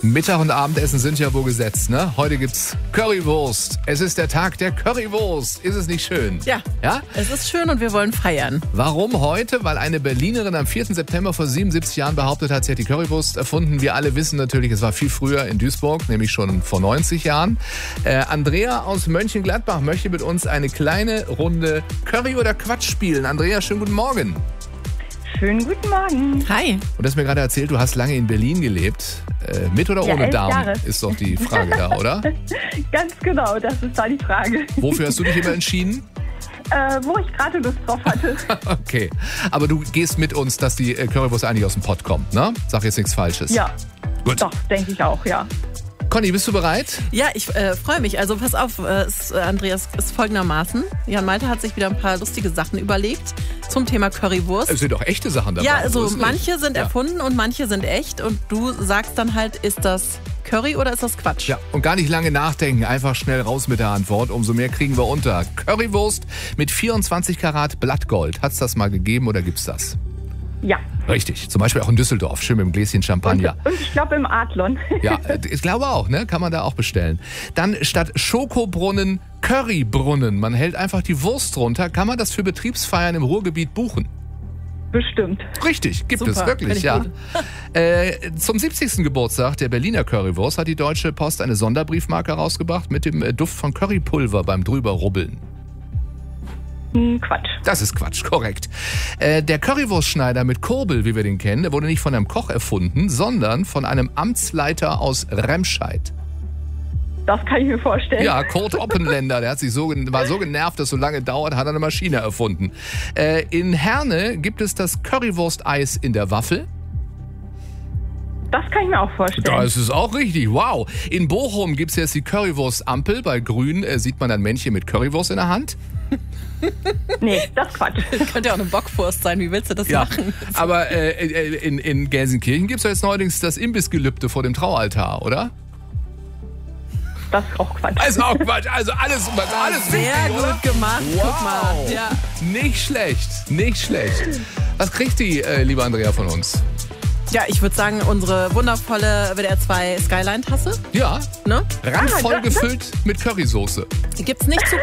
Mittag und Abendessen sind ja wohl gesetzt, ne? Heute gibt's Currywurst. Es ist der Tag der Currywurst. Ist es nicht schön? Ja, es ist schön und wir wollen feiern. Warum heute? Weil eine Berlinerin am 4. September vor 77 Jahren behauptet hat, sie hat die Currywurst erfunden. Wir alle wissen natürlich, es war viel früher in Duisburg, nämlich schon vor 90 Jahren. Andrea aus Mönchengladbach möchte mit uns eine kleine Runde Curry oder Quatsch spielen. Andrea, schönen guten Morgen. Schönen guten Morgen. Hi. Und du hast mir gerade erzählt, du hast lange in Berlin gelebt. Mit oder ohne 11 Darm Jahre. ist doch die Frage da, oder? Ganz genau, das ist da die Frage. Wofür hast du dich immer entschieden? Wo ich gerade Lust drauf hatte. Okay, aber du gehst mit uns, dass die Currywurst eigentlich aus dem Pott kommt, ne? Sag jetzt nichts Falsches. Ja, Gut. doch, denke ich auch, ja. Conny, bist du bereit? Ja, ich freue mich. Also pass auf, Andreas, ist folgendermaßen. Jan Malte hat sich wieder ein paar lustige Sachen überlegt zum Thema Currywurst. Es sind doch echte Sachen dabei. Ja, also so ist manche nicht. sind erfunden und manche sind echt. Und du sagst dann halt, ist das Curry oder ist das Quatsch? Ja, und gar nicht lange nachdenken, einfach schnell raus mit der Antwort. Umso mehr kriegen wir unter. Currywurst mit 24 Karat Blattgold. Hat's das mal gegeben oder gibt's das? Ja. Richtig, zum Beispiel auch in Düsseldorf, schön mit einem Gläschen Champagner. Und ich glaube im Adlon. Ja, ich glaube auch, ne? Kann man da auch bestellen. Dann statt Schokobrunnen Currybrunnen. Man hält einfach die Wurst runter. Kann man das für Betriebsfeiern im Ruhrgebiet buchen? Bestimmt. Richtig, gibt Super, es wirklich, finde ja. ich Zum 70. Geburtstag der Berliner Currywurst hat die Deutsche Post eine Sonderbriefmarke rausgebracht mit dem Duft von Currypulver beim Drüberrubbeln. Quatsch. Das ist Quatsch, korrekt. Der Currywurstschneider mit Kurbel, wie wir den kennen, der wurde nicht von einem Koch erfunden, sondern von einem Amtsleiter aus Remscheid. Das kann ich mir vorstellen. Ja, Kurt Oppenländer, der war so genervt, dass es so lange dauert, hat er eine Maschine erfunden. In Herne gibt es das Currywursteis in der Waffel. Das kann ich mir auch vorstellen. Das ist auch richtig, wow. In Bochum gibt es jetzt die Currywurstampel. Bei Grün sieht man ein Männchen mit Currywurst in der Hand. Nee, das ist Quatsch. Könnte ja auch eine Bockwurst sein, wie willst du das machen? Aber in Gelsenkirchen gibt es ja jetzt neuerdings das Imbissgelübde vor dem Traualtar, oder? Das ist auch Quatsch. Also auch Quatsch, also alles Sehr richtig, gut oder? gemacht, Wow. guck mal. Ja. Nicht schlecht. Was kriegt die, liebe Andrea, von uns? Ja, ich würde sagen, unsere wundervolle WDR 2 Skyline-Tasse. Ja, Ne? randvoll gefüllt mit Currysoße. Gibt's nicht zu